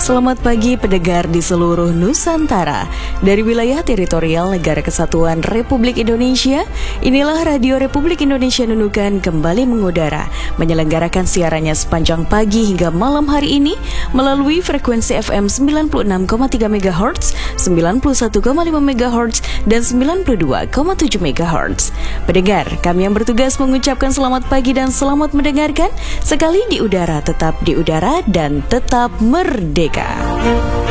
Selamat pagi pendengar di seluruh Nusantara. Dari wilayah teritorial Negara Kesatuan Republik Indonesia, inilah Radio Republik Indonesia Nunukan kembali mengudara, menyelenggarakan siarannya sepanjang pagi hingga malam hari ini melalui frekuensi FM 96,3 MHz, 91,5 MHz, dan 92,7 MHz. Pendengar, kami yang bertugas mengucapkan selamat pagi dan selamat mendengarkan. Sekali di udara, tetap di udara dan tetap merdeka.